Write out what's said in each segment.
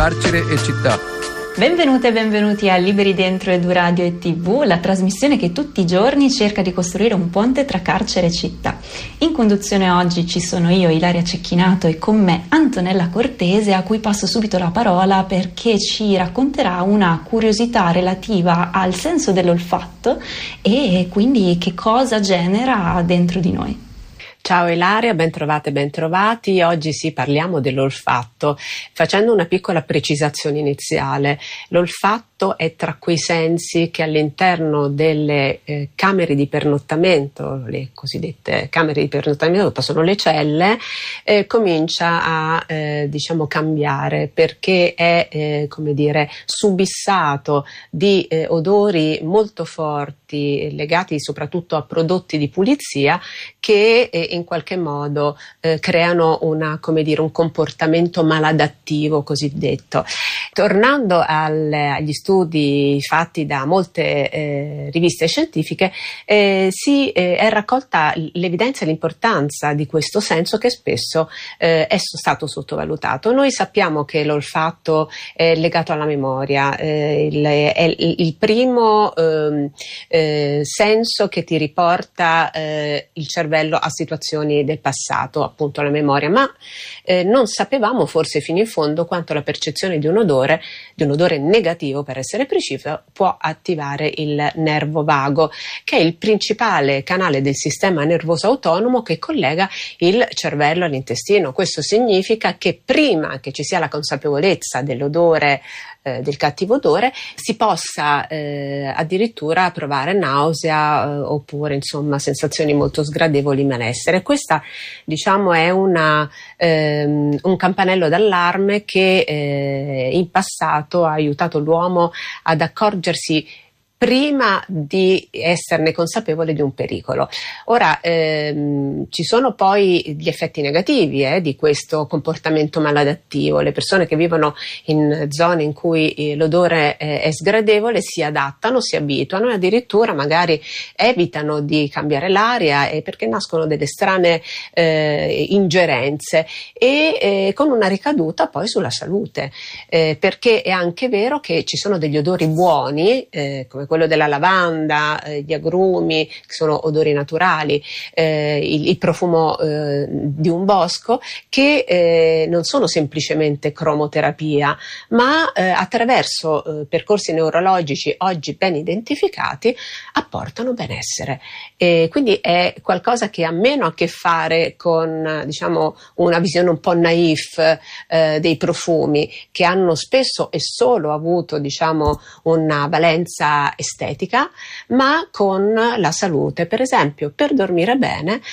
Carcere e città. Benvenute e benvenuti a Liberi Dentro Eduradio e TV, la trasmissione che tutti i giorni cerca di costruire un ponte tra carcere e città. In conduzione oggi ci sono io, Ilaria Cecchinato, e con me Antonella Cortese, a cui passo subito la parola perché ci racconterà una curiosità relativa al senso dell'olfatto e quindi che cosa genera dentro di noi. Ciao Ilaria, ben trovate e ben trovati. Oggi parliamo dell'olfatto, facendo una piccola precisazione iniziale. L'olfatto è tra quei sensi che all'interno delle camere di pernottamento, le cosiddette camere di pernottamento, che sono le celle, comincia a cambiare, perché è subissato di odori molto forti legati soprattutto a prodotti di pulizia che in qualche modo creano un comportamento maladattivo cosiddetto. Tornando agli studi fatti da molte riviste scientifiche, è raccolta l'evidenza e l'importanza di questo senso che spesso è stato sottovalutato. Noi sappiamo che l'olfatto è legato alla memoria, è il primo senso che ti riporta il cervello a situazioni del passato, appunto la memoria, ma non sapevamo forse fino in fondo quanto la percezione di un odore negativo, per essere preciso, può attivare il nervo vago, che è il principale canale del sistema nervoso autonomo che collega il cervello all'intestino. Questo significa che prima che ci sia la consapevolezza dell'odore, del cattivo odore, si possa addirittura provare nausea oppure sensazioni molto sgradevoli, malessere. Questa è un campanello d'allarme che in passato ha aiutato l'uomo ad accorgersi prima di esserne consapevole di un pericolo. Ora, ci sono poi gli effetti negativi di questo comportamento maladattivo. Le persone che vivono in zone in cui l'odore è sgradevole si adattano, si abituano e addirittura magari evitano di cambiare l'aria perché nascono delle strane ingerenze e con una ricaduta poi sulla salute, perché è anche vero che ci sono degli odori buoni, come quello della lavanda, gli agrumi, che sono odori naturali, il profumo di un bosco, che non sono semplicemente cromoterapia, ma attraverso percorsi neurologici oggi ben identificati apportano benessere. Quindi è qualcosa che ha meno a che fare con una visione un po' naif dei profumi, che hanno spesso e solo avuto una valenza estetica, ma con la salute. Per esempio, per dormire bene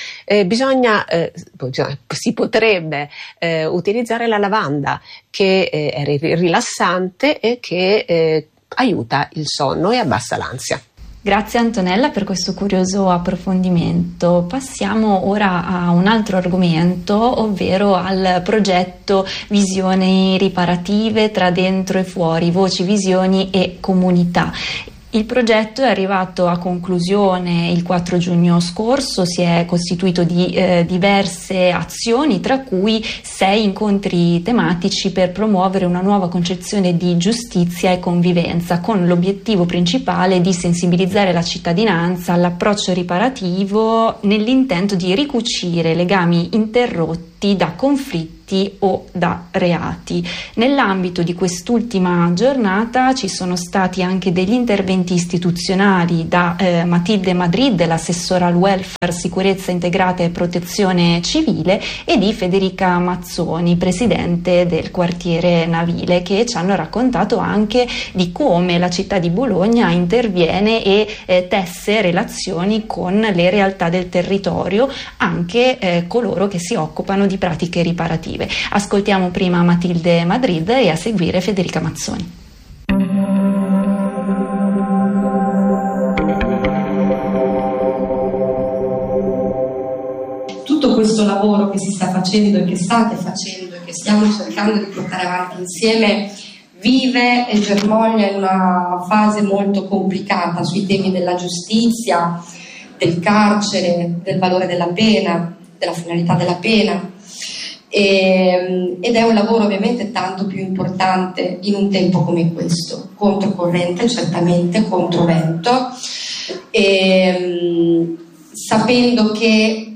si potrebbe utilizzare la lavanda, che è rilassante e che aiuta il sonno e abbassa l'ansia. Grazie Antonella per questo curioso approfondimento. Passiamo ora a un altro argomento, ovvero al progetto Visioni Riparative tra dentro e fuori, voci, visioni e comunità. Il progetto è arrivato a conclusione il 4 giugno scorso, si è costituito di diverse azioni, tra cui 6 incontri tematici per promuovere una nuova concezione di giustizia e convivenza, con l'obiettivo principale di sensibilizzare la cittadinanza all'approccio riparativo nell'intento di ricucire legami interrotti da conflitti o da reati. Nell'ambito di quest'ultima giornata ci sono stati anche degli interventi istituzionali da Matilde Madrid, l'assessora al welfare, sicurezza integrata e protezione civile, e di Federica Mazzoni, presidente del quartiere Navile, che ci hanno raccontato anche di come la città di Bologna interviene e tesse relazioni con le realtà del territorio, anche coloro che si occupano di pratiche riparative. Ascoltiamo prima Matilde Madrid e a seguire Federica Mazzoni. Tutto questo lavoro che si sta facendo e che state facendo e che stiamo cercando di portare avanti insieme vive e germoglia in una fase molto complicata sui temi della giustizia, del carcere, del valore della pena, della finalità della pena. ed è un lavoro ovviamente tanto più importante in un tempo come questo, controcorrente certamente, controvento, sapendo che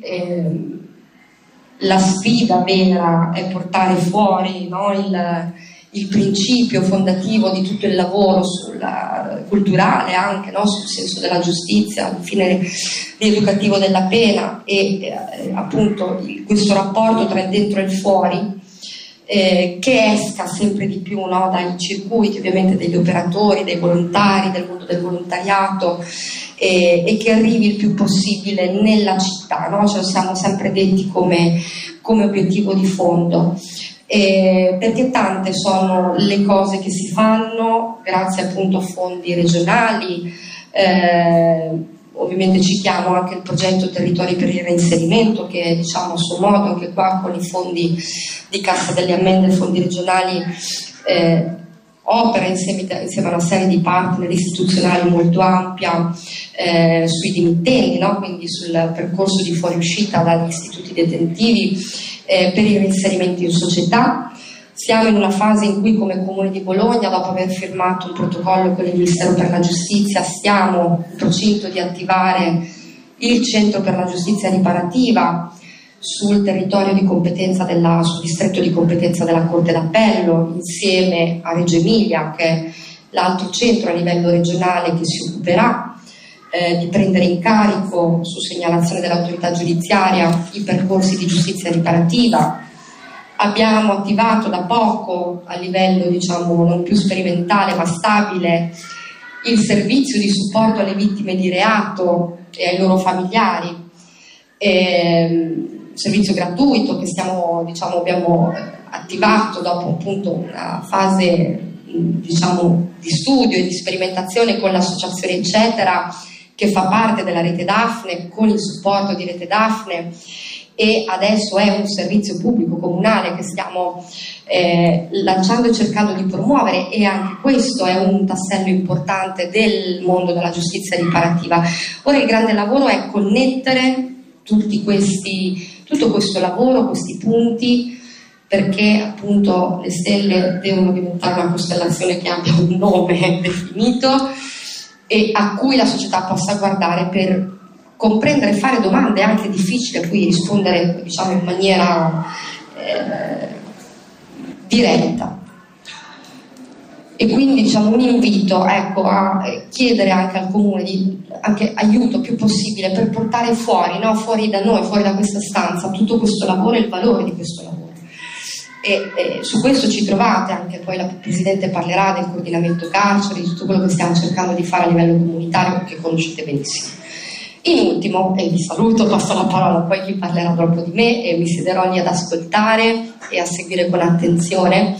la sfida vera è portare fuori, no, il principio fondativo di tutto il lavoro culturale anche, no, sul senso della giustizia, al fine rieducativo della pena e appunto questo rapporto tra il dentro e il fuori, che esca sempre di più, no, dai circuiti ovviamente degli operatori, dei volontari, del mondo del volontariato, e che arrivi il più possibile nella città, no? Ce lo siamo sempre detti come obiettivo di fondo. Perché tante sono le cose che si fanno grazie appunto a fondi regionali, ovviamente citiamo anche il progetto Territori per il Reinserimento che, diciamo, a suo modo anche qua con i fondi di Cassa delle Ammende e fondi regionali opera insieme a una serie di partner istituzionali molto ampia sui dimittenti, no? Quindi sul percorso di fuoriuscita dagli istituti detentivi per il reinserimento in società. Siamo in una fase in cui come Comune di Bologna, dopo aver firmato un protocollo con il Ministero per la Giustizia, stiamo in procinto di attivare il Centro per la Giustizia Riparativa sul territorio di competenza sul distretto di competenza della Corte d'Appello, insieme a Reggio Emilia, che è l'altro centro a livello regionale che si occuperà di prendere in carico, su segnalazione dell'autorità giudiziaria, i percorsi di giustizia riparativa. Abbiamo attivato da poco, a livello diciamo non più sperimentale ma stabile, il servizio di supporto alle vittime di reato e ai loro familiari, servizio gratuito che abbiamo attivato dopo appunto una fase diciamo di studio e di sperimentazione con l'associazione eccetera, che fa parte della Rete Daphne, con il supporto di Rete Daphne, e adesso è un servizio pubblico comunale che stiamo lanciando e cercando di promuovere, e anche questo è un tassello importante del mondo della giustizia riparativa. Ora il grande lavoro è connettere tutto questo lavoro, questi punti, perché appunto le stelle devono diventare una costellazione che abbia un nome definito e a cui la società possa guardare per comprendere e fare domande anche difficili a cui rispondere diciamo in maniera diretta. E quindi diciamo un invito, ecco, a chiedere anche al Comune anche aiuto più possibile per portare fuori, no? Fuori da noi, fuori da questa stanza, tutto questo lavoro e il valore di questo lavoro. E su questo ci trovate, anche poi la Presidente parlerà del coordinamento carceri, di tutto quello che stiamo cercando di fare a livello comunitario, che conoscete benissimo. In ultimo, e vi saluto, passo la parola a poi chi parlerà dopo di me, e mi siederò lì ad ascoltare e a seguire con attenzione.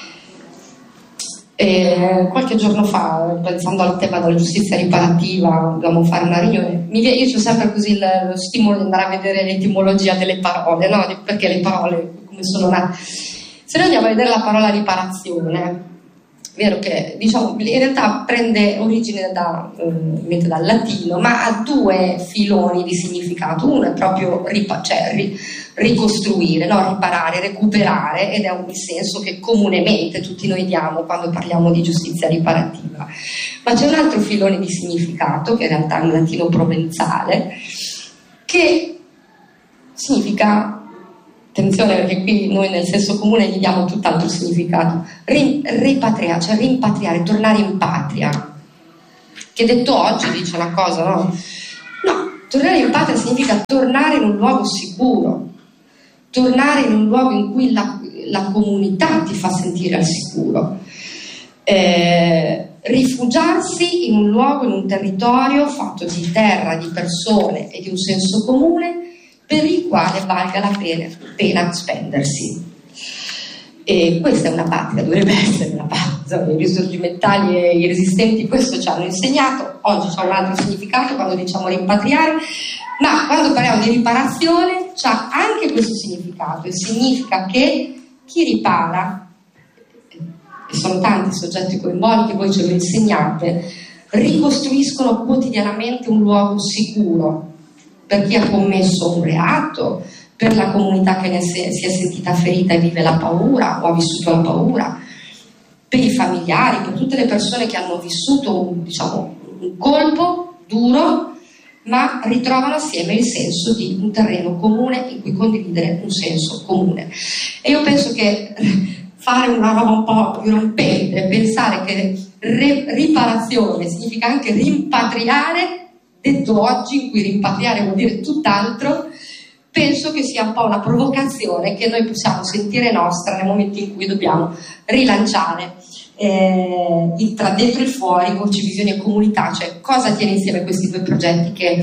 Qualche giorno fa, pensando al tema della giustizia riparativa, dovevamo fare una riunione. Io ho sempre così lo stimolo di andare a vedere l'etimologia delle parole, no? Perché le parole come sono nate. Se noi andiamo a vedere la parola riparazione, vero che diciamo in realtà prende origine dal latino, ma ha due filoni di significato. Uno è proprio ricostruire, no? Riparare, recuperare, ed è un senso che comunemente tutti noi diamo quando parliamo di giustizia riparativa. Ma c'è un altro filone di significato, che in realtà è un latino provenzale, che significa, attenzione perché qui noi nel senso comune gli diamo tutt'altro significato, rimpatriare, cioè rimpatriare, tornare in patria, che detto oggi dice una cosa, no? No, tornare in patria significa tornare in un luogo sicuro, tornare in un luogo in cui la comunità ti fa sentire al sicuro, rifugiarsi in un luogo, in un territorio fatto di terra, di persone e di un senso comune per il quale valga la pena spendersi. E questa è una patria, dovrebbe essere una patria. I risorgimentali e i resistenti questo ci hanno insegnato. Oggi c'è un altro significato quando diciamo rimpatriare, ma quando parliamo di riparazione c'ha anche questo significato, e significa che chi ripara, e sono tanti i soggetti coinvolti, voi ce lo insegnate, ricostruiscono quotidianamente un luogo sicuro per chi ha commesso un reato, per la comunità che si è sentita ferita e vive la paura o ha vissuto la paura, per i familiari, per tutte le persone che hanno vissuto un colpo duro, ma ritrovano assieme il senso di un terreno comune in cui condividere un senso comune. E io penso che fare una roba un po' più rompente, pensare che riparazione significa anche rimpatriare, detto oggi in cui rimpatriare vuol dire tutt'altro, penso che sia un po' una provocazione che noi possiamo sentire nostra nel momento in cui dobbiamo rilanciare il tra dentro e fuori, voce, visione e comunità, cioè cosa tiene insieme questi due progetti che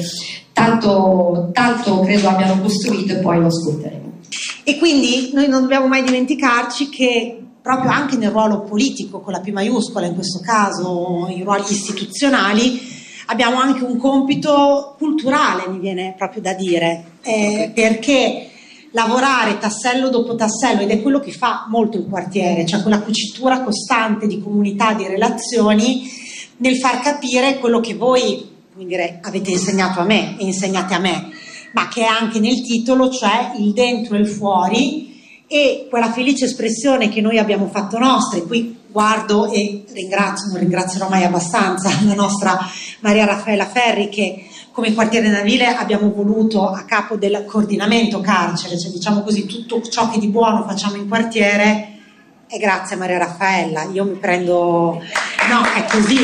tanto credo abbiano costruito, e poi lo ascolteremo. E quindi noi non dobbiamo mai dimenticarci che proprio anche nel ruolo politico, con la P maiuscola in questo caso, i ruoli istituzionali, abbiamo anche un compito culturale, mi viene proprio da dire, perché lavorare tassello dopo tassello, ed è quello che fa molto il quartiere, cioè quella cucitura costante di comunità, di relazioni, nel far capire quello che voi, come dire, avete insegnato a me e insegnate a me, ma che è anche nel titolo, cioè il dentro e il fuori, e quella felice espressione che noi abbiamo fatto nostra. E qui guardo e non ringrazierò mai abbastanza la nostra Maria Raffaella Ferri, che come quartiere navile abbiamo voluto a capo del coordinamento carcere, cioè diciamo così, tutto ciò che di buono facciamo in quartiere è grazie a Maria Raffaella. Io mi prendo, no, è così.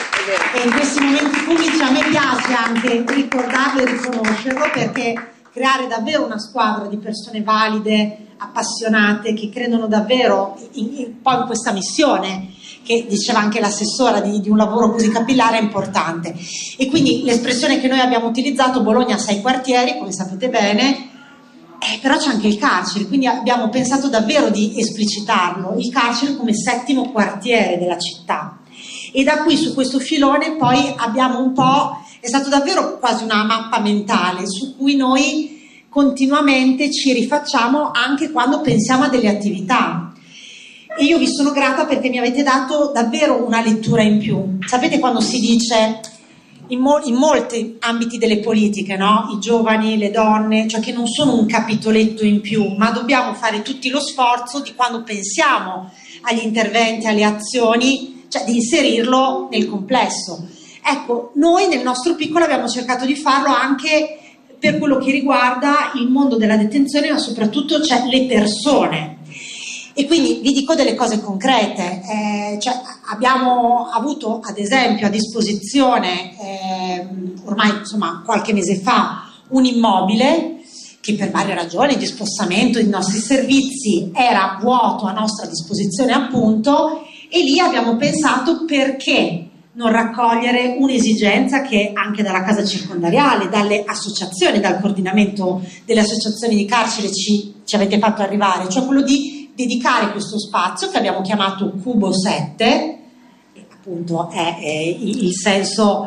E in questi momenti pubblici a me piace anche ricordarlo e riconoscerlo, perché creare davvero una squadra di persone valide, appassionate, che credono davvero in questa missione, che diceva anche l'assessora, di un lavoro così capillare, è importante. E quindi l'espressione che noi abbiamo utilizzato, Bologna ha 6 quartieri, come sapete bene, però c'è anche il carcere, quindi abbiamo pensato davvero di esplicitarlo, il carcere come 7° quartiere della città. E da qui, su questo filone, poi abbiamo un po', è stato davvero quasi una mappa mentale su cui noi continuamente ci rifacciamo anche quando pensiamo a delle attività. E io vi sono grata perché mi avete dato davvero una lettura in più. Sapete quando si dice in molti ambiti delle politiche, no? I giovani, le donne, cioè che non sono un capitoletto in più, ma dobbiamo fare tutti lo sforzo di, quando pensiamo agli interventi, alle azioni, cioè di inserirlo nel complesso. Ecco, noi nel nostro piccolo abbiamo cercato di farlo anche per quello che riguarda il mondo della detenzione, ma soprattutto cioè le persone. E quindi vi dico delle cose concrete, cioè abbiamo avuto ad esempio a disposizione ormai insomma qualche mese fa un immobile che per varie ragioni di spostamento dei nostri servizi era vuoto a nostra disposizione, appunto, e lì abbiamo pensato perché non raccogliere un'esigenza che anche dalla casa circondariale, dalle associazioni, dal coordinamento delle associazioni di carcere ci avete fatto arrivare, cioè quello di dedicare questo spazio che abbiamo chiamato Cubo 7, che appunto è il senso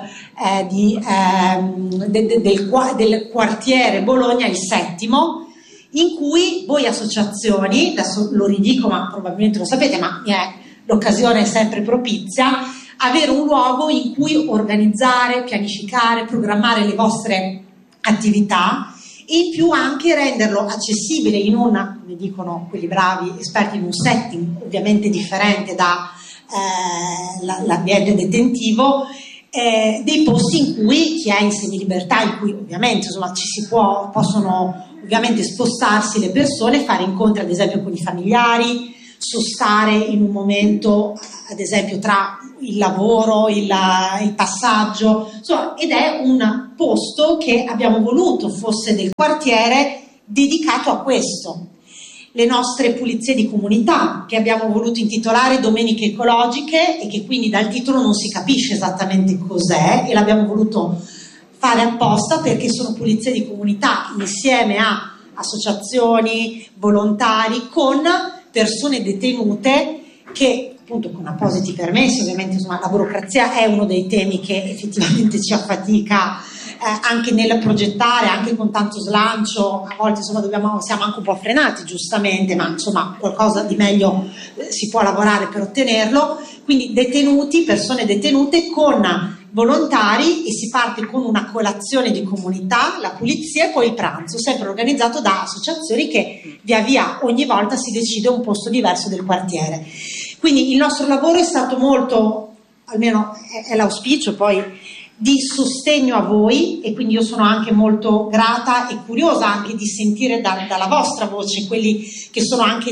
del quartiere Bologna, il 7°, in cui voi associazioni, adesso lo ridico ma probabilmente lo sapete, ma l'occasione è sempre propizia, avere un luogo in cui organizzare, pianificare, programmare le vostre attività, e in più anche renderlo accessibile in una, come dicono quelli bravi esperti, in un setting ovviamente differente dall'ambiente detentivo, dei posti in cui chi è in semilibertà, in cui ovviamente insomma possono ovviamente spostarsi le persone, fare incontri ad esempio con i familiari, sostare in un momento ad esempio tra il lavoro, il passaggio, insomma, ed è un posto che abbiamo voluto fosse del quartiere dedicato a questo. Le nostre pulizie di comunità, che abbiamo voluto intitolare Domeniche Ecologiche, e che quindi dal titolo non si capisce esattamente cos'è, e l'abbiamo voluto fare apposta perché sono pulizie di comunità insieme a associazioni, volontari, con persone detenute che appunto con appositi permessi, ovviamente insomma la burocrazia è uno dei temi che effettivamente ci affatica anche nel progettare, anche con tanto slancio, a volte insomma siamo anche un po' frenati giustamente, ma insomma qualcosa di meglio si può lavorare per ottenerlo. Quindi detenuti, persone detenute con volontari, e si parte con una colazione di comunità, la pulizia e poi il pranzo, sempre organizzato da associazioni che via via ogni volta si decide un posto diverso del quartiere. Quindi il nostro lavoro è stato molto, almeno è l'auspicio poi, di sostegno a voi, e quindi io sono anche molto grata e curiosa anche di sentire dalla vostra voce quelli che sono anche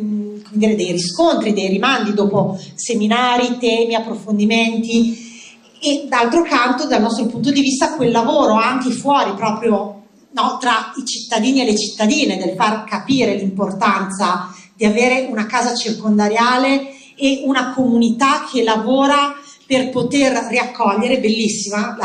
dei riscontri, dei rimandi dopo seminari, temi, approfondimenti, e d'altro canto dal nostro punto di vista quel lavoro anche fuori proprio, no, tra i cittadini e le cittadine, del far capire l'importanza di avere una casa circondariale e una comunità che lavora per poter riaccogliere. Bellissima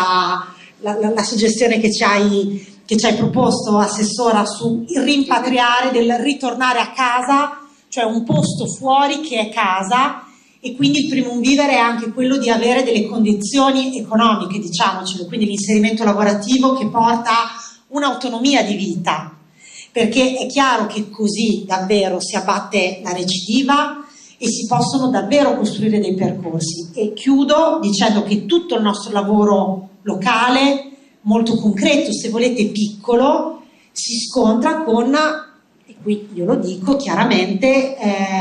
la suggestione che ci hai proposto, Assessora, sul rimpatriare, del ritornare a casa, cioè un posto fuori che è casa, e quindi il primum vivere è anche quello di avere delle condizioni economiche, diciamocelo, quindi l'inserimento lavorativo che porta a un'autonomia di vita, perché è chiaro che così davvero si abbatte la recidiva e si possono davvero costruire dei percorsi. E chiudo dicendo che tutto il nostro lavoro locale, molto concreto, se volete piccolo, si scontra con, e qui io lo dico chiaramente,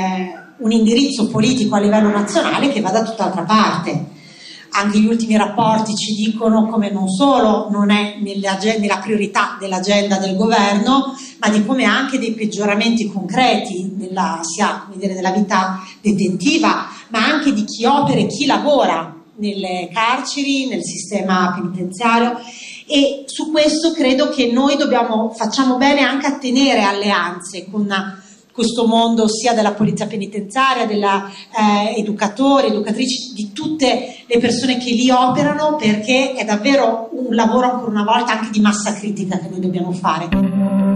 un indirizzo politico a livello nazionale che va da tutt'altra parte. Anche gli ultimi rapporti ci dicono come non solo non è nella priorità dell'agenda del governo, ma di come anche dei peggioramenti concreti sia nella vita detentiva, ma anche di chi opera e chi lavora nelle carceri, nel sistema penitenziario. E su questo credo che noi facciamo bene anche a tenere alleanze con questo mondo, sia della polizia penitenziaria, della educatori, educatrici, di tutte le persone che lì operano, perché è davvero un lavoro ancora una volta anche di massa critica che noi dobbiamo fare.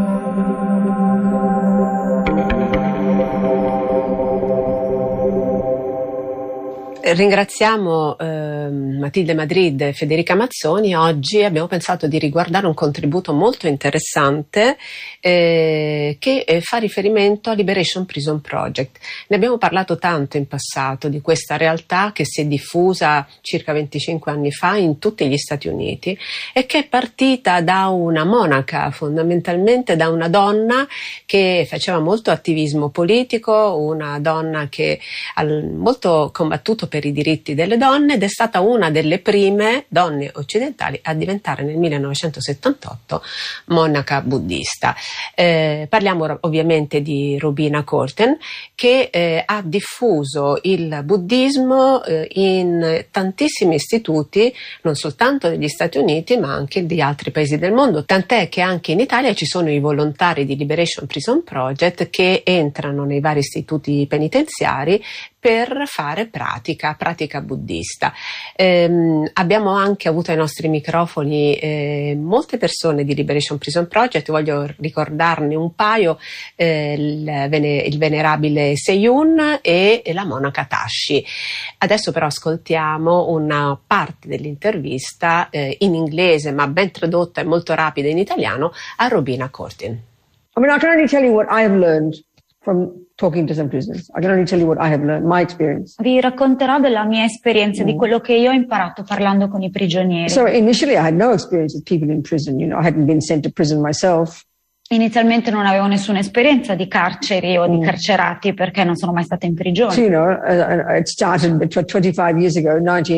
Ringraziamo Matilde Madrid e Federica Mazzoni. Oggi abbiamo pensato di riguardare un contributo molto interessante che fa riferimento a Liberation Prison Project. Ne abbiamo parlato tanto in passato di questa realtà che si è diffusa circa 25 anni fa in tutti gli Stati Uniti e che è partita da una monaca, fondamentalmente da una donna che faceva molto attivismo politico, una donna che ha molto combattuto per i diritti delle donne, ed è stata una delle prime donne occidentali a diventare nel 1978 monaca buddista. Parliamo ovviamente di Rubina Courtin, che ha diffuso il buddismo in tantissimi istituti, non soltanto degli Stati Uniti ma anche di altri paesi del mondo, tant'è che anche in Italia ci sono i volontari di Liberation Prison Project che entrano nei vari istituti penitenziari per fare pratica buddista. Abbiamo anche avuto ai nostri microfoni molte persone di Liberation Prison Project, voglio ricordarne un paio, il venerabile Seyun e la monaca Tashi. Adesso però ascoltiamo una parte dell'intervista in inglese, ma ben tradotta e molto rapida in italiano, a Rubina Courtin. I mean, I can only tell you what I have learned from talking to some prisoners. I can only tell you what I have learned, my experience. Vi racconterò della mia esperienza, di quello che io ho imparato parlando con i prigionieri. So initially I had no experience with people in prison. You know, I hadn't been sent to prison myself. Inizialmente non avevo nessuna esperienza di carceri o di carcerati perché non sono mai stata in prigione. So, you know, it started 25 years ago,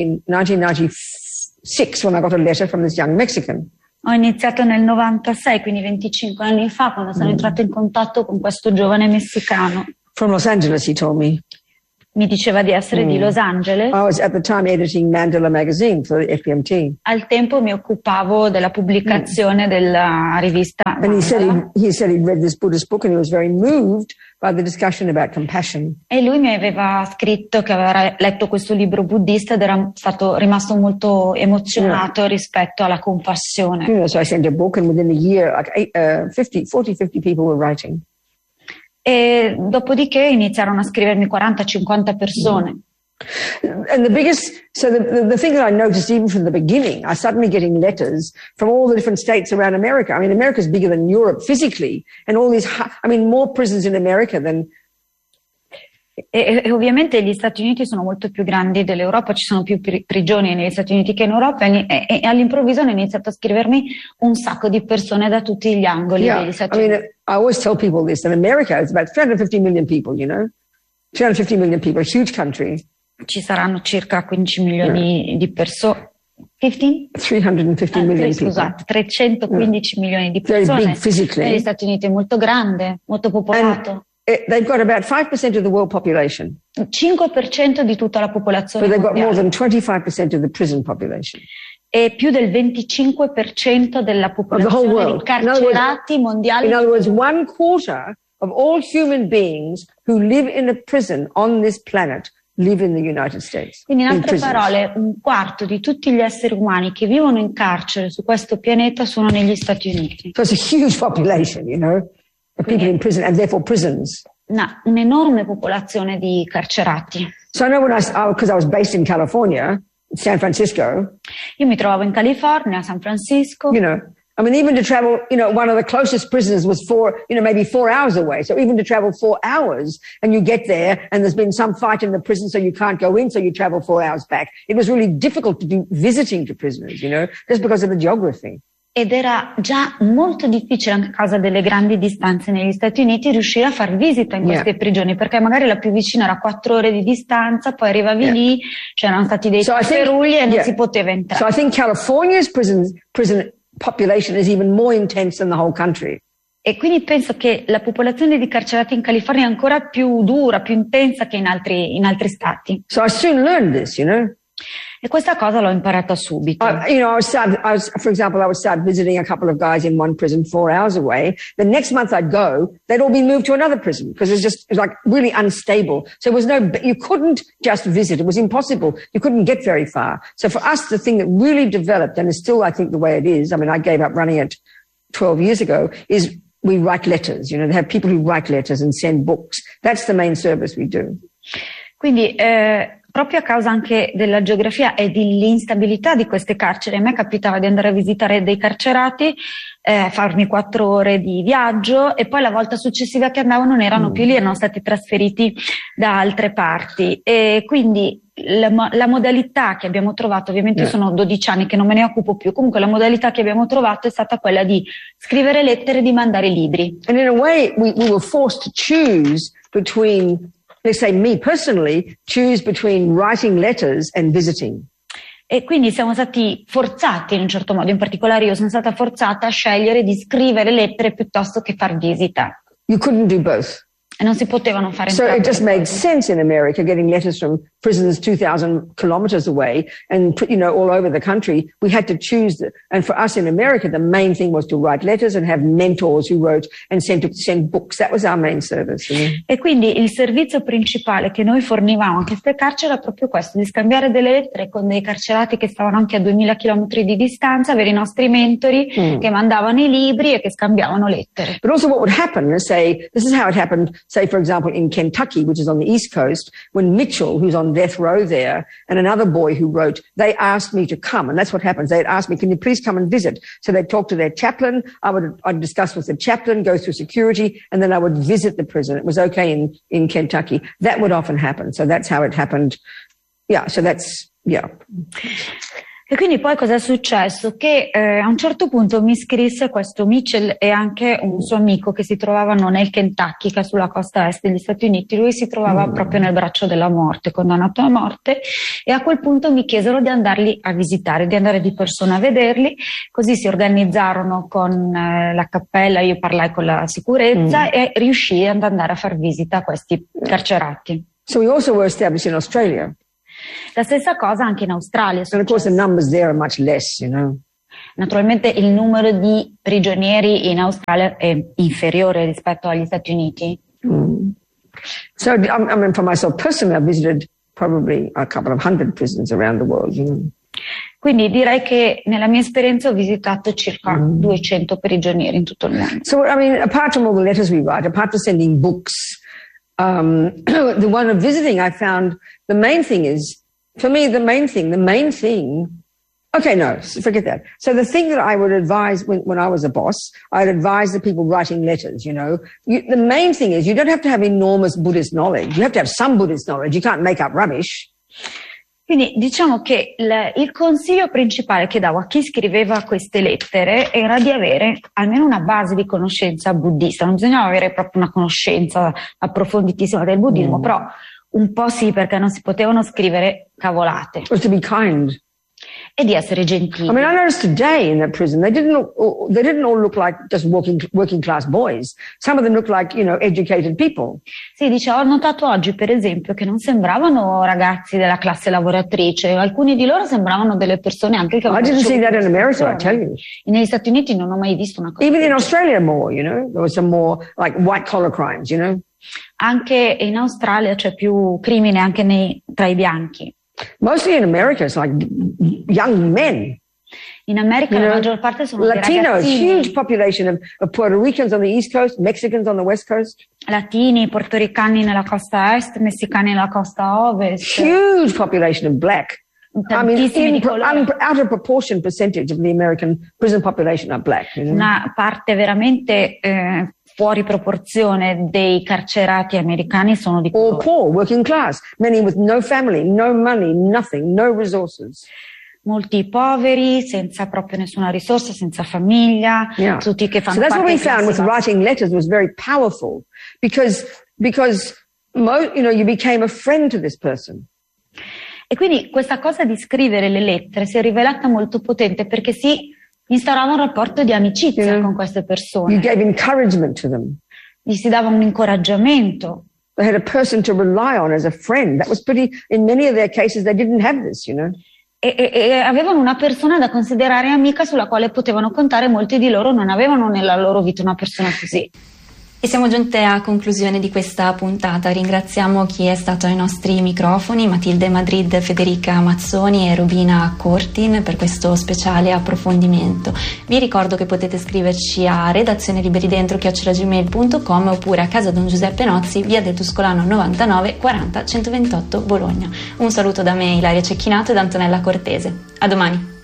1996, when I got a letter from this young Mexican. Ho iniziato nel 96, quindi 25 anni fa, quando sono entrato in contatto con questo giovane messicano. From Los Angeles, he told me. Mi diceva di essere di Los Angeles. I was at the time editing Mandela magazine for the FPMT. Al tempo mi occupavo della pubblicazione della rivista And he said he'd read this Buddhist book and he was very moved by the discussion about compassion. E lui mi aveva scritto che aveva letto questo libro buddista ed era rimasto molto emozionato rispetto alla compassione. You know, so I sent a book and within a year, like 50 people were writing. E dopodiché iniziarono a scrivermi 40-50 persone. And the thing that I noticed even from the beginning, I started getting letters from all the different states around America. I mean, America's bigger than Europe physically, and all these, more prisons in America than E ovviamente gli Stati Uniti sono molto più grandi dell'Europa, ci sono più prigioni negli Stati Uniti che in Europa e all'improvviso hanno iniziato a scrivermi un sacco di persone da tutti gli angoli degli Stati Uniti. I always tell people this, in America it's about 350 million people, 350 million people, a huge country. Ci saranno circa 15 milioni di persone. 350 million people. Scusate, 315 milioni di persone negli Stati Uniti, è molto grande, molto popolato. They've got about 5% of the world population. 5% di tutta la popolazione But they've got mondiale. more than 25% of the prison population. E più del 25% della popolazione di carcerati mondiali. In other words, 1/4 of all human beings who live in a prison on this planet live in the United States. Quindi in altre parole, 1/4 di tutti gli esseri umani che vivono in carcere su questo pianeta sono negli Stati Uniti. So it's a huge population, of people in prison and therefore prisons. Un'enorme popolazione di carcerati. So I know because I was based in California, San Francisco. Io mi trovavo in California, a San Francisco. Even to travel, one of the closest prisons was maybe 4 hours away. So even to travel 4 hours and you get there and there's been some fight in the prison so you can't go in, so you travel 4 hours back. It was really difficult to do visiting to prisoners, just because of the geography. Ed era già molto difficile, anche a causa delle grandi distanze negli Stati Uniti, riuscire a far visita in queste prigioni, perché magari la più vicina era 4 ore di distanza, poi arrivavi lì, c'erano stati dei ferugli e non si poteva entrare. So I think California's prison population is even more intense than the whole country. E quindi penso che la popolazione di carcerati in California è ancora più dura, più intensa che in altri stati. So I soon learned this, E questa cosa l'ho imparata subito. For example, I would start visiting a couple of guys in one prison 4 hours away. The next month I'd go, they'd all been moved to another prison because it was like really unstable. So you couldn't just visit. It was impossible. You couldn't get very far. So for us, the thing that really developed, and is still, I think, the way it is, I gave up running it 12 years ago, is we write letters. They have people who write letters and send books. That's the main service we do. Quindi, proprio a causa anche della geografia e dell'instabilità di queste carceri, a me capitava di andare a visitare dei carcerati, farmi 4 ore di viaggio e poi la volta successiva che andavo non erano più lì, erano stati trasferiti da altre parti. E quindi la modalità che abbiamo trovato, ovviamente sono 12 anni che non me ne occupo più, comunque la modalità che abbiamo trovato è stata quella di scrivere lettere e di mandare libri. And in a way we were forced to choose between, let's say me personally, choose between writing letters and visiting. E quindi siamo stati forzati in un certo modo, in particolare io sono stata forzata a scegliere di scrivere lettere piuttosto che far visita. You couldn't do both. E non si potevano fare So it just made sense in America, getting letters from prisons 2,000 kilometers away and, all over the country. We had to choose. And for us in America, the main thing was to write letters and have mentors who wrote and send books. That was our main service. E quindi il servizio principale che noi fornivamo a queste carceri era proprio questo, di scambiare delle lettere con dei carcerati che stavano anche a 2.000 chilometri di distanza, avere i nostri mentori che mandavano i libri e che scambiavano lettere. But also what would happen is, this is how it happened, say, for example, in Kentucky, which is on the East Coast, when Mitchell, who's on death row there, and another boy who wrote, they asked me to come. And that's what happens. They'd ask me, can you please come and visit? So they'd talk to their chaplain. I'd discuss with the chaplain, go through security, and then I would visit the prison. It was okay in Kentucky. That would often happen. So that's how it happened. Yeah, so that's, yeah. E quindi poi cosa è successo? Che a un certo punto mi scrisse questo Mitchell e anche un suo amico che si trovavano nel Kentucky, che è sulla costa est degli Stati Uniti. Lui si trovava proprio nel braccio della morte, condannato a morte, e a quel punto mi chiesero di andarli a visitare, di andare di persona a vederli. Così si organizzarono con la cappella, io parlai con la sicurezza e riuscii ad andare a far visita a questi carcerati. So we also were established in Australia. La stessa cosa anche in Australia. And of course the numbers there are much less, Naturalmente il numero di prigionieri in Australia è inferiore rispetto agli Stati Uniti. So, for myself personally, I've visited probably a couple of 100 prisons around the world. Quindi direi che nella mia esperienza ho visitato circa 200 prigionieri in tutto il mondo. So, apart from all the letters we write, apart from sending books, the one of visiting, I found the main thing is, for me, the main thing Okay, no, forget that. So the thing that I would advise when I was a boss, I'd advise the people writing letters, you know. The main thing is you don't have to have enormous Buddhist knowledge. You have to have some Buddhist knowledge. You can't make up rubbish. Quindi diciamo che il consiglio principale che davo a chi scriveva queste lettere era di avere almeno una base di conoscenza buddista. Non bisognava avere proprio una conoscenza approfonditissima del buddismo, però un po' sì, perché non si potevano scrivere cavolate. Or to be kind. E di essere gentili. I mean, I noticed today in that prison, they didn't all look like just working class boys. Some of them looked like, you know, educated people. Sì, dice, ho notato oggi, per esempio, che non sembravano ragazzi della classe lavoratrice. Alcuni di loro sembravano delle persone anche che... I didn't see that in America, I tell you. Negli Stati Uniti non ho mai visto una cosa. Even in Australia more, you know. There was some more like white collar crimes, you know. Anche in Australia c'è più crimine anche tra i bianchi. Mostly in America, it's like young men. In America la maggior parte sono Latinos, ragazzini. huge population of Puerto Ricans on the East Coast, Mexicans on the West Coast. Latini, portoricani nella costa est, messicani nella costa ovest. Huge population of black. I mean, out of proportion percentage of the American prison population are black. You know? Una parte veramente fuori proporzione dei carcerati americani sono di colore. All poor, working class, many with no family, no money, nothing, no resources. Molti poveri, senza proprio nessuna risorsa, senza famiglia, tutti che fanno parte. So that's what we found with bassa. writing letters was very powerful because you know, you became a friend to this person. E quindi questa cosa di scrivere le lettere si è rivelata molto potente perché si instaurava un rapporto di amicizia con queste persone. You gave encouragement to them. Gli si dava un incoraggiamento. They had a person to rely on as a friend. That was in many of their cases, they didn't have this, you know. E avevano una persona da considerare amica sulla quale potevano contare. Molti di loro non avevano nella loro vita una persona così. E siamo giunte a conclusione di questa puntata. Ringraziamo chi è stato ai nostri microfoni, Matilde Madrid, Federica Mazzoni e Rubina Cortin per questo speciale approfondimento. Vi ricordo che potete scriverci a redazioneliberidentro@gmail.com oppure a casa Don Giuseppe Nozzi, via del Tuscolano 99 40 128 Bologna. Un saluto da me, Ilaria Cecchinato, e da Antonella Cortese. A domani.